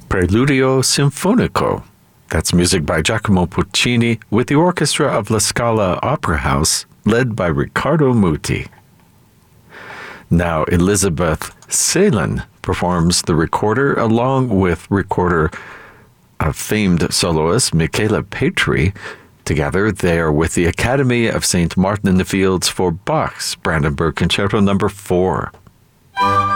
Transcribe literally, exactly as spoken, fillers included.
Preludio Sinfonico. That's music by Giacomo Puccini with the orchestra of La Scala Opera House, led by Riccardo Muti. Now Elizabeth Salen performs the recorder along with recorder of famed soloist Michela Petri. Together, they are with the Academy of Saint Martin in the Fields for Bach's Brandenburg Concerto number four.